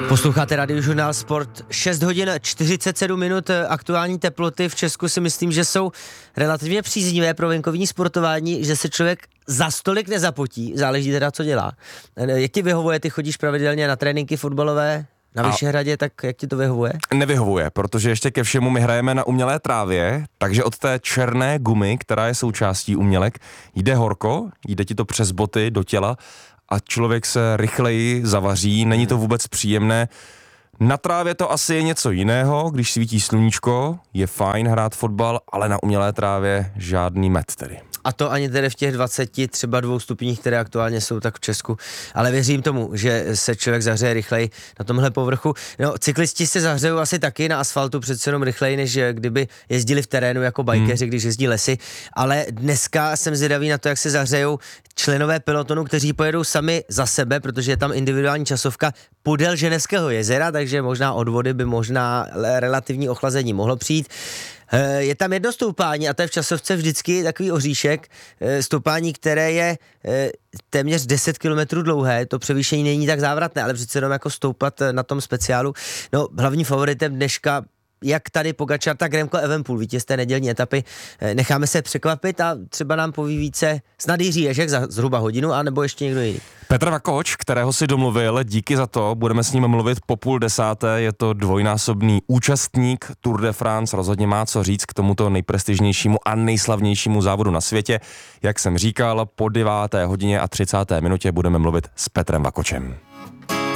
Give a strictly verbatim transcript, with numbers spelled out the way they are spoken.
Posloucháte Radiožurnál Sport, šest hodin čtyřicet sedm minut, aktuální teploty v Česku si myslím, že jsou relativně příznivé pro venkovní sportování, že se člověk za stolik nezapotí, záleží teda, co dělá. Jak ti vyhovuje, ty chodíš pravidelně na tréninky fotbalové na Vyšehradě, tak jak ti to vyhovuje? Nevyhovuje, protože ještě ke všemu my hrajeme na umělé trávě, takže od té černé gumy, která je součástí umělek, jde horko, jde ti to přes boty do těla a člověk se rychleji zavaří, není to vůbec příjemné. Na trávě to asi je něco jiného, když svítí sluníčko, je fajn hrát fotbal, ale na umělé trávě žádný med tedy. A to ani tedy v těch dvaceti, třeba dvou stupních, které aktuálně jsou tak v Česku. Ale věřím tomu, že se člověk zahřeje rychleji na tomhle povrchu. No, cyklisti se zahřejou asi taky na asfaltu přece jenom rychleji, než kdyby jezdili v terénu jako bajkeři, hmm. když jezdí lesy. Ale dneska jsem zvědavý na to, jak se zahřejou členové pelotonu, kteří pojedou sami za sebe, protože je tam individuální časovka podél Ženevského jezera, takže možná od vody by možná relativní ochlazení mohlo přijít. Je tam jedno stoupání a to je v časovce vždycky takový oříšek, stoupání, které je téměř deset kilometrů dlouhé, to převýšení není tak závratné, ale přece jenom jako stoupat na tom speciálu. No, hlavním favoritem dneška, jak tady Pogačar, tak Remco Evenepoel, vítěz té nedělní etapy. Necháme se překvapit a třeba nám poví více snad Jiří Ježek za zhruba hodinu, anebo ještě někdo jiný. Petr Vakoč, kterého si domluvil, díky za to, budeme s ním mluvit po půl desáté, je to dvojnásobný účastník Tour de France, rozhodně má co říct k tomuto nejprestižnějšímu a nejslavnějšímu závodu na světě. Jak jsem říkal, po deváté hodině a třicáté minutě budeme mluvit s Petrem Vakočem.